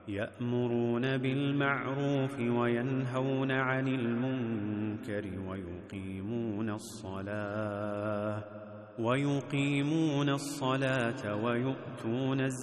يأمرون بالمعروف وينهون عن المنكر ويقيمون الصلاة ويؤتون الزكاة